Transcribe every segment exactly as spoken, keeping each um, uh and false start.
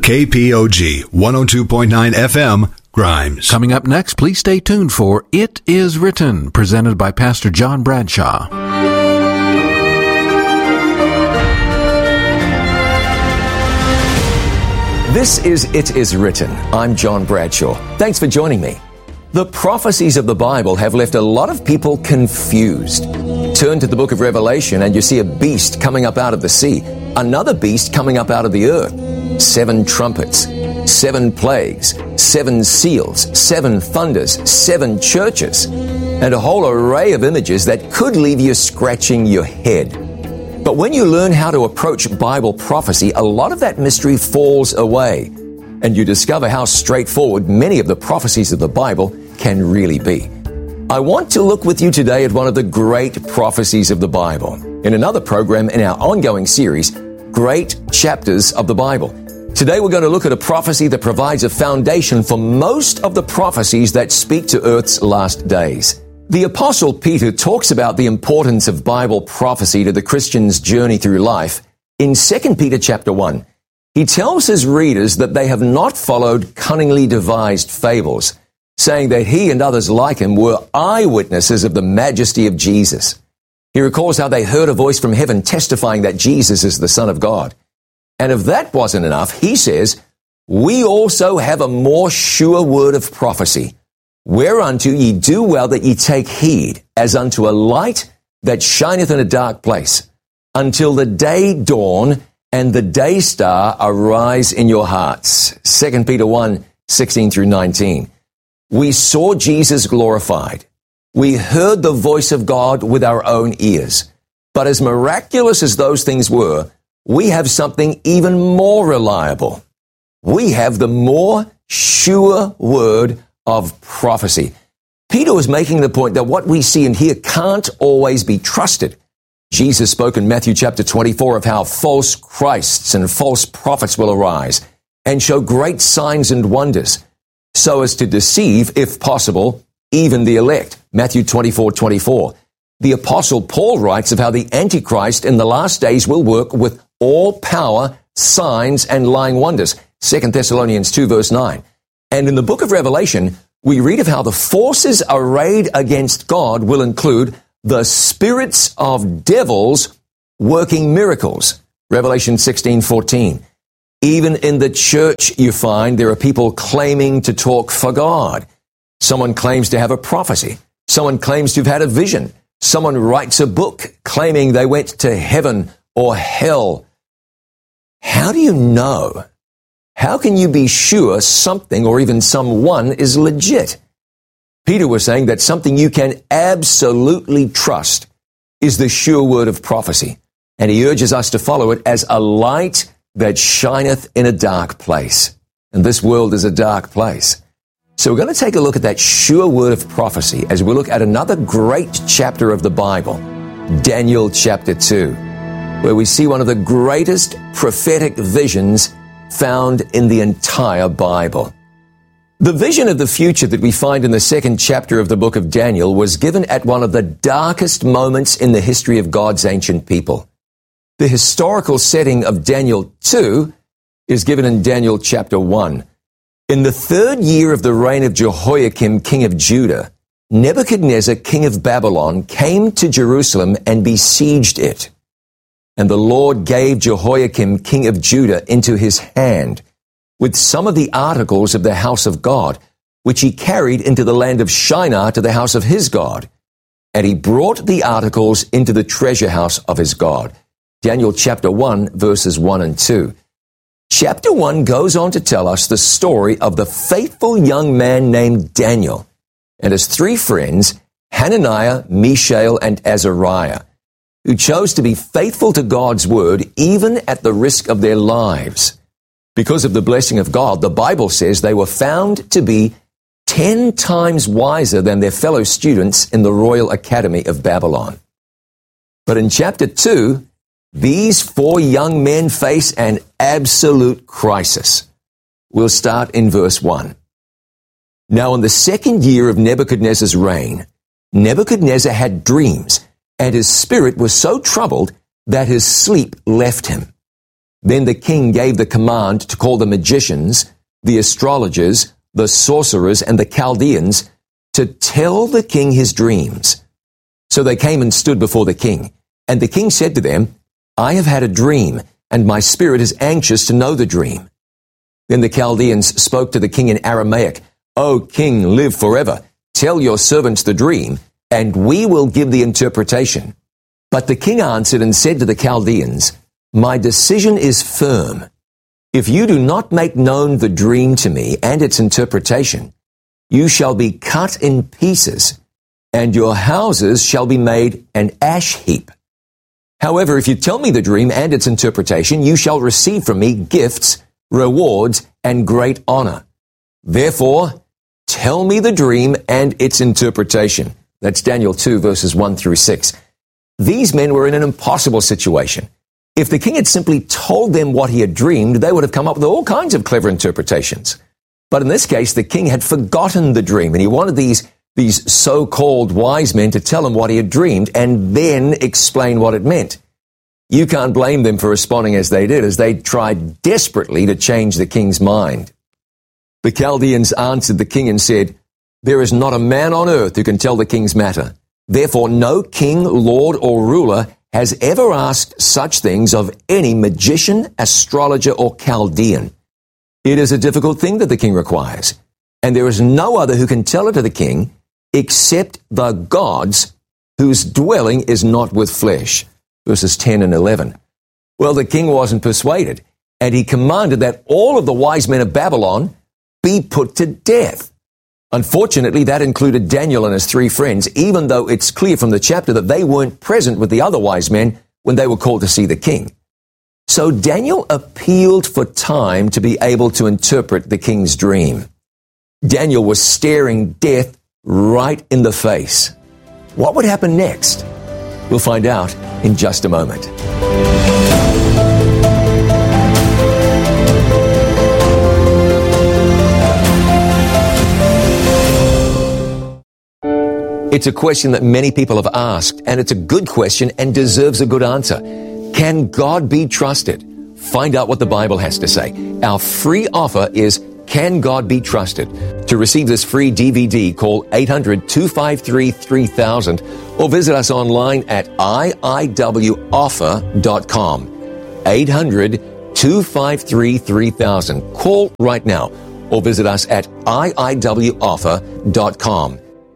K P O G one oh two point nine F M, Grimes. Coming up next, please stay tuned for It Is Written, presented by Pastor John Bradshaw. This is It Is Written. I'm John Bradshaw. Thanks for joining me. The prophecies of the Bible have left a lot of people confused. Turn to the book of Revelation and you see a beast coming up out of the sea, another beast coming up out of the earth, seven trumpets, seven plagues, seven seals, seven thunders, seven churches, and a whole array of images that could leave you scratching your head. But when you learn how to approach Bible prophecy, a lot of that mystery falls away, and you discover how straightforward many of the prophecies of the Bible can really be. I want to look with you today at one of the great prophecies of the Bible in another program in our ongoing series, Great Chapters of the Bible. Today we're going to look at a prophecy that provides a foundation for most of the prophecies that speak to Earth's last days. The Apostle Peter talks about the importance of Bible prophecy to the Christian's journey through life in Second Peter chapter one. He tells his readers that they have not followed cunningly devised fables, saying that he and others like him were eyewitnesses of the majesty of Jesus. He recalls how they heard a voice from heaven testifying that Jesus is the Son of God. And if that wasn't enough, he says, we also have a more sure word of prophecy, whereunto ye do well that ye take heed, as unto a light that shineth in a dark place, until the day dawn and the day star arise in your hearts. Second Peter one, sixteen through nineteen. We saw Jesus glorified. We heard the voice of God with our own ears. But as miraculous as those things were, we have something even more reliable. We have the more sure word of prophecy. Peter was making the point that what we see and hear can't always be trusted. Jesus spoke in Matthew chapter twenty-four of how false Christs and false prophets will arise and show great signs and wonders, so as to deceive, if possible, even the elect. Matthew twenty-four twenty-four. The Apostle Paul writes of how the Antichrist in the last days will work with all power, signs, and lying wonders. Second Thessalonians two verse nine. And in the book of Revelation, we read of how the forces arrayed against God will include the spirits of devils working miracles. Revelation sixteen fourteen. Even in the church, you find there are people claiming to talk for God. Someone claims to have a prophecy. Someone claims to have had a vision. Someone writes a book claiming they went to heaven or hell. How do you know? How can you be sure something or even someone is legit? Peter was saying that something you can absolutely trust is the sure word of prophecy, and he urges us to follow it as a light that shineth in a dark place. And this world is a dark place. So we're going to take a look at that sure word of prophecy as we look at another great chapter of the Bible, Daniel chapter two, where we see one of the greatest prophetic visions found in the entire Bible. The vision of the future that we find in the second chapter of the book of Daniel was given at one of the darkest moments in the history of God's ancient people. The historical setting of Daniel two is given in Daniel chapter one. In the third year of the reign of Jehoiakim, king of Judah, Nebuchadnezzar, king of Babylon, came to Jerusalem and besieged it. And the Lord gave Jehoiakim, king of Judah, into his hand, with some of the articles of the house of God, which he carried into the land of Shinar to the house of his God. And he brought the articles into the treasure house of his God. Daniel chapter one, verses one and two. Chapter one goes on to tell us the story of the faithful young man named Daniel and his three friends, Hananiah, Mishael, and Azariah, who chose to be faithful to God's word even at the risk of their lives. Because of the blessing of God, the Bible says they were found to be ten times wiser than their fellow students in the Royal Academy of Babylon. But in chapter two, these four young men face an absolute crisis. We'll start in verse one. Now in the second year of Nebuchadnezzar's reign, Nebuchadnezzar had dreams, and his spirit was so troubled that his sleep left him. Then the king gave the command to call the magicians, the astrologers, the sorcerers, and the Chaldeans to tell the king his dreams. So they came and stood before the king. And the king said to them, I have had a dream, and my spirit is anxious to know the dream. Then the Chaldeans spoke to the king in Aramaic, O king, live forever. Tell your servants the dream, and we will give the interpretation. But the king answered and said to the Chaldeans, My decision is firm. If you do not make known the dream to me and its interpretation, you shall be cut in pieces, and your houses shall be made an ash heap. However, if you tell me the dream and its interpretation, you shall receive from me gifts, rewards, and great honor. Therefore, tell me the dream and its interpretation. That's Daniel two, verses one through six. These men were in an impossible situation. If the king had simply told them what he had dreamed, they would have come up with all kinds of clever interpretations. But in this case, the king had forgotten the dream, and he wanted these, these so-called wise men to tell him what he had dreamed and then explain what it meant. You can't blame them for responding as they did, as they tried desperately to change the king's mind. The Chaldeans answered the king and said, There is not a man on earth who can tell the king's matter. Therefore, no king, lord, or ruler has ever asked such things of any magician, astrologer, or Chaldean. It is a difficult thing that the king requires, and there is no other who can tell it to the king except the gods whose dwelling is not with flesh. Verses ten and eleven. Well, the king wasn't persuaded, and he commanded that all of the wise men of Babylon be put to death. Unfortunately, that included Daniel and his three friends, even though it's clear from the chapter that they weren't present with the other wise men when they were called to see the king. So Daniel appealed for time to be able to interpret the king's dream. Daniel was staring death right in the face. What would happen next? We'll find out in just a moment. It's a question that many people have asked, and it's a good question and deserves a good answer. Can God be trusted? Find out what the Bible has to say. Our free offer is, Can God be trusted? To receive this free D V D, call eight hundred, two five three, three thousand or visit us online at I I W offer dot com. eight hundred, two five three, three thousand. Call right now or visit us at I I W offer dot com.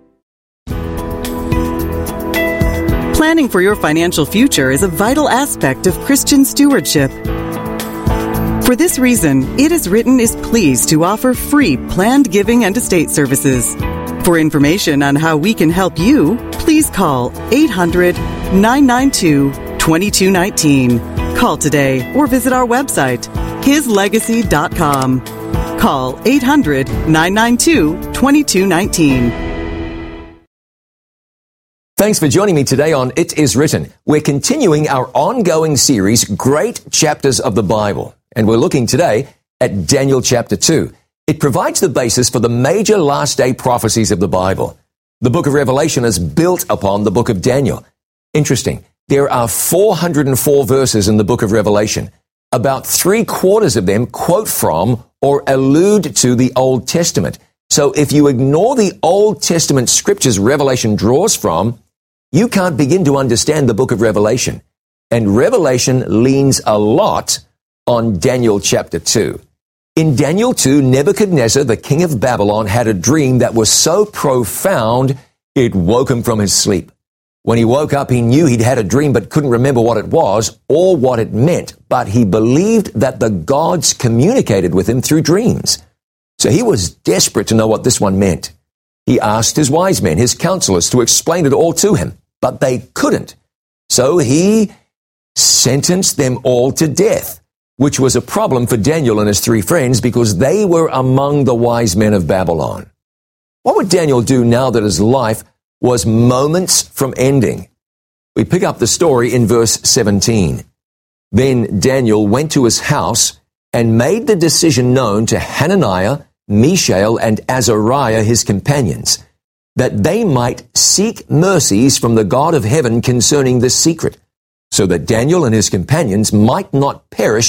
Planning for your financial future is a vital aspect of Christian stewardship. For this reason, It Is Written is pleased to offer free planned giving and estate services. For information on how we can help you, please call eight hundred, nine nine two, two two one nine. Call today or visit our website, his legacy dot com. Call eight hundred, nine nine two, two two one nine. Thanks for joining me today on It Is Written. We're continuing our ongoing series, Great Chapters of the Bible. And we're looking today at Daniel chapter two. It provides the basis for the major last day prophecies of the Bible. The book of Revelation is built upon the book of Daniel. Interesting. There are four hundred four verses in the book of Revelation. About three quarters of them quote from or allude to the Old Testament. So if you ignore the Old Testament scriptures Revelation draws from, you can't begin to understand the book of Revelation. And Revelation leans a lot on Daniel chapter two. In Daniel two, Nebuchadnezzar, the king of Babylon, had a dream that was so profound, it woke him from his sleep. When he woke up, he knew he'd had a dream but couldn't remember what it was or what it meant. But he believed that the gods communicated with him through dreams. So he was desperate to know what this one meant. He asked his wise men, his counselors, to explain it all to him, but they couldn't. So he sentenced them all to death, which was a problem for Daniel and his three friends because they were among the wise men of Babylon. What would Daniel do now that his life was moments from ending? We pick up the story in verse seventeen. Then Daniel went to his house and made the decision known to Hananiah, Mishael, and Azariah, his companions, that they might seek mercies from the God of heaven concerning this secret, so that Daniel and his companions might not perish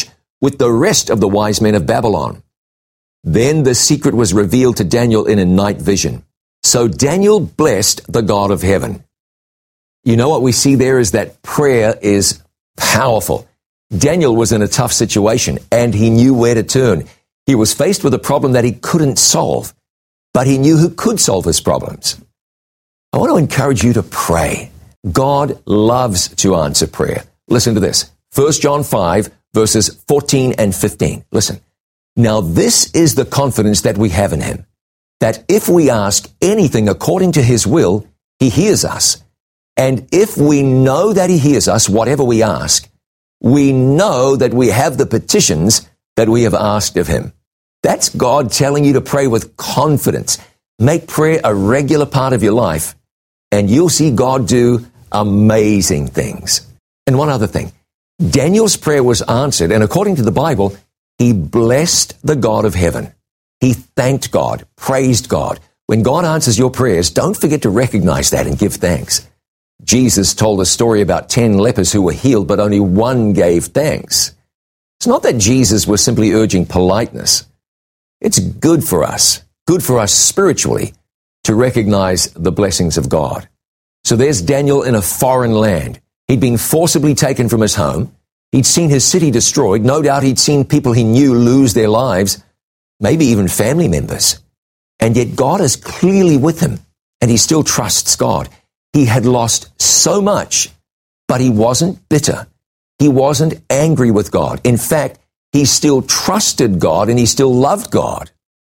with the rest of the wise men of Babylon. Then the secret was revealed to Daniel in a night vision. So Daniel blessed the God of heaven. You know what we see there is that prayer is powerful. Daniel was in a tough situation, and he knew where to turn. He was faced with a problem that he couldn't solve, but he knew who could solve his problems. I want to encourage you to pray. God loves to answer prayer. Listen to this. First John five, verses fourteen and fifteen. Listen. Now this is the confidence that we have in him, that if we ask anything according to his will, he hears us. And if we know that he hears us, whatever we ask, we know that we have the petitions that we have asked of him. That's God telling you to pray with confidence. Make prayer a regular part of your life, and you'll see God do amazing things. And one other thing, Daniel's prayer was answered, and according to the Bible, he blessed the God of heaven. He thanked God, praised God. When God answers your prayers, don't forget to recognize that and give thanks. Jesus told a story about ten lepers who were healed, but only one gave thanks. It's not that Jesus was simply urging politeness. It's good for us, good for us spiritually, to recognize the blessings of God. So there's Daniel in a foreign land. He'd been forcibly taken from his home. He'd seen his city destroyed. No doubt he'd seen people he knew lose their lives, maybe even family members. And yet God is clearly with him, and he still trusts God. He had lost so much, but he wasn't bitter. He wasn't angry with God. In fact, he still trusted God and he still loved God.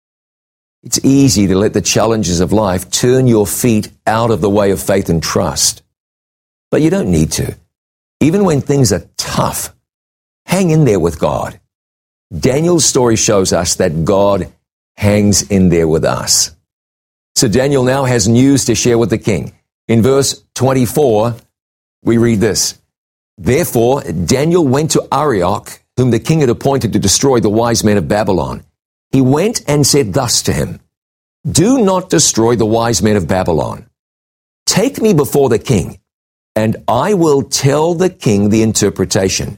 It's easy to let the challenges of life turn your feet out of the way of faith and trust. But you don't need to. Even when things are tough, hang in there with God. Daniel's story shows us that God hangs in there with us. So Daniel now has news to share with the king. In verse twenty-four, we read this. Therefore, Daniel went to Arioch, whom the king had appointed to destroy the wise men of Babylon. He went and said thus to him, do not destroy the wise men of Babylon. Take me before the king, and I will tell the king the interpretation.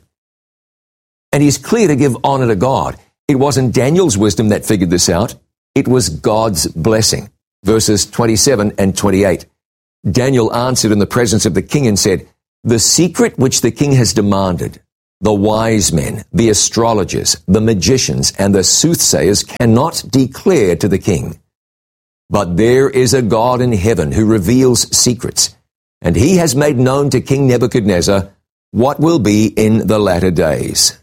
And he's clear to give honor to God. It wasn't Daniel's wisdom that figured this out. It was God's blessing. Verses twenty-seven and twenty-eight. Daniel answered in the presence of the king and said, the secret which the king has demanded, the wise men, the astrologers, the magicians, and the soothsayers cannot declare to the king. But there is a God in heaven who reveals secrets, and he has made known to King Nebuchadnezzar what will be in the latter days.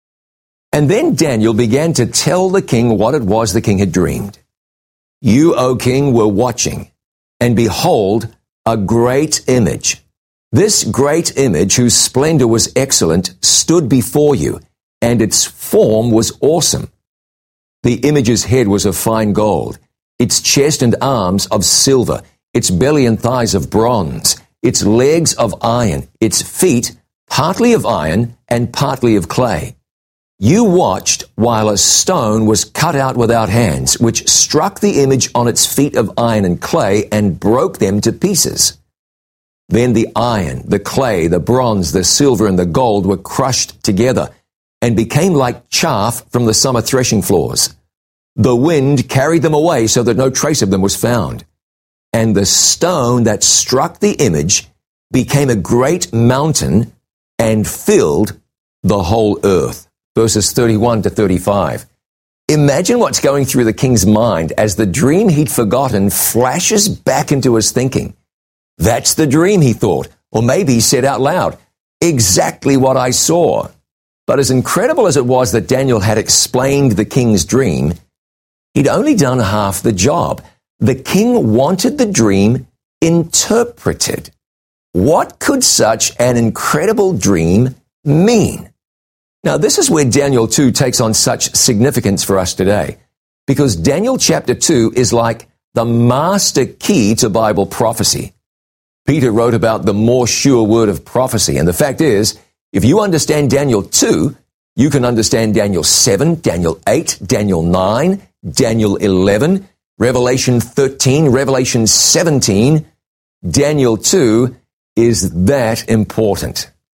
And then Daniel began to tell the king what it was the king had dreamed. You, O king, were watching, and behold, a great image. This great image, whose splendor was excellent, stood before you, and its form was awesome. The image's head was of fine gold, its chest and arms of silver, its belly and thighs of bronze, its legs of iron, its feet partly of iron and partly of clay. You watched while a stone was cut out without hands, which struck the image on its feet of iron and clay and broke them to pieces. Then the iron, the clay, the bronze, the silver, and the gold were crushed together and became like chaff from the summer threshing floors. The wind carried them away so that no trace of them was found. And the stone that struck the image became a great mountain and filled the whole earth. Verses thirty-one to thirty-five. Imagine what's going through the king's mind as the dream he'd forgotten flashes back into his thinking. That's the dream, he thought, or maybe he said out loud, exactly what I saw. But as incredible as it was that Daniel had explained the king's dream, he'd only done half the job. The king wanted the dream interpreted. What could such an incredible dream mean? Now, this is where Daniel two takes on such significance for us today, because Daniel chapter two is like the master key to Bible prophecy. Peter wrote about the more sure word of prophecy, and the fact is, if you understand Daniel two, you can understand Daniel seven, Daniel eight, Daniel nine, Daniel eleven, Revelation thirteen, Revelation seventeen. Daniel two is that important.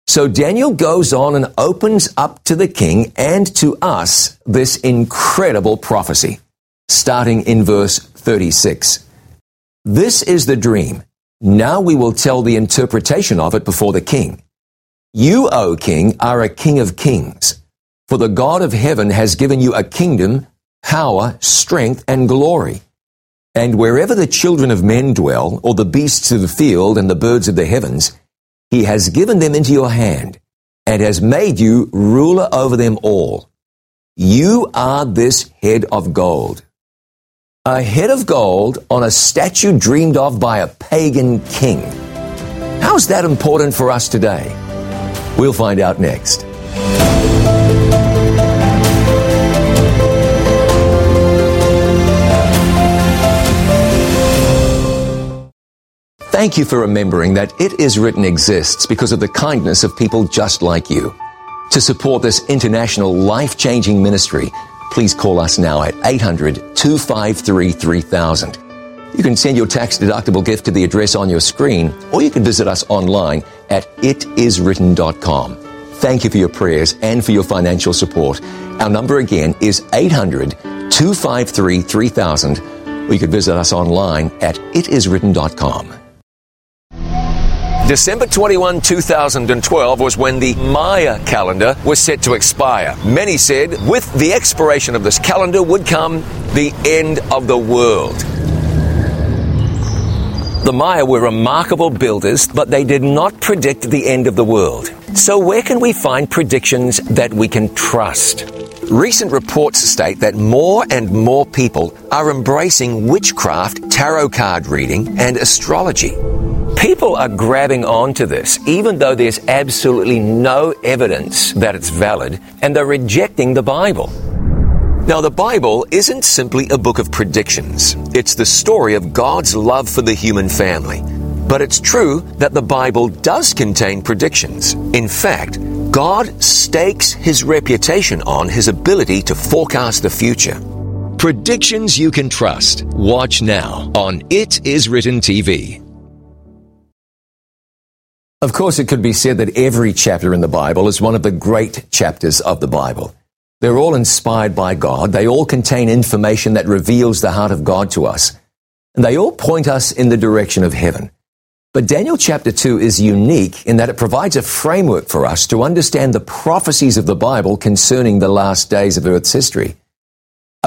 So Daniel goes on and opens up to the king and to us this incredible prophecy, starting in verse thirty-six. This is the dream. Now we will tell the interpretation of it before the king. You, O king, are a king of kings, for the God of heaven has given you a kingdom, power, strength, and glory. And wherever the children of men dwell, or the beasts of the field and the birds of the heavens, he has given them into your hand, and has made you ruler over them all. You are this head of gold. A head of gold on a statue dreamed of by a pagan king. How's that important for us today? We'll find out next. Thank you for remembering that It Is Written exists because of the kindness of people just like you. To support this international life-changing ministry, please call us now at eight hundred, two five three, three thousand. You can send your tax-deductible gift to the address on your screen, or you can visit us online at it is written dot com. Thank you for your prayers and for your financial support. Our number again is eight hundred, two five three, three thousand, or you can visit us online at it is written dot com. December twenty-first, two thousand twelve was when the Maya calendar was set to expire. Many said with the expiration of this calendar would come the end of the world. The Maya were remarkable builders, but they did not predict the end of the world. So where can we find predictions that we can trust? Recent reports state that more and more people are embracing witchcraft, tarot card reading, and astrology. People are grabbing onto this, even though there's absolutely no evidence that it's valid, and they're rejecting the Bible. Now, the Bible isn't simply a book of predictions. It's the story of God's love for the human family. But it's true that the Bible does contain predictions. In fact, God stakes his reputation on his ability to forecast the future. Predictions you can trust. Watch now on It Is Written T V. Of course, it could be said that every chapter in the Bible is one of the great chapters of the Bible. They're all inspired by God. They all contain information that reveals the heart of God to us. And they all point us in the direction of heaven. But Daniel chapter two is unique in that it provides a framework for us to understand the prophecies of the Bible concerning the last days of Earth's history.